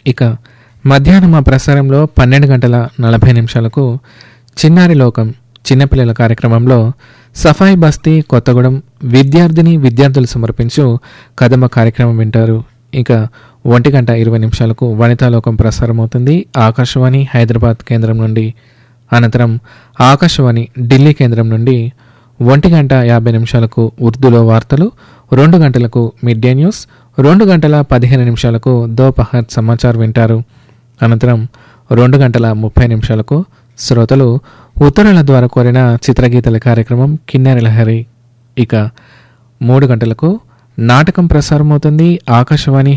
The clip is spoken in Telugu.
ఇక మధ్యాహ్నం మా ప్రసారంలో 12:40 చిన్నారి లోకం చిన్నపిల్లల కార్యక్రమంలో సఫాయి బస్తీ కొత్తగూడెం విద్యార్థులు సమర్పించు కదమ్మ కార్యక్రమం వింటారు. ఇక 1:20 వనితాలోకం ప్రసారం అవుతుంది ఆకాశవాణి హైదరాబాద్ కేంద్రం నుండి. అనంతరం ఆకాశవాణి ఢిల్లీ కేంద్రం నుండి 1:50 ఉర్దూలో వార్తలు, 2 గంటలకు మిడ్ డే న్యూస్, 2:15 దోపహర్ సమాచార్ వింటారు. అనంతరం 2:30 శ్రోతలు ఉత్తరాల ద్వారా కోరిన చిత్రగీతల కార్యక్రమం కిన్నెర లహరి. ఇక 3 గంటలకు నాటకం ప్రసారం అవుతుంది ఆకాశవాణి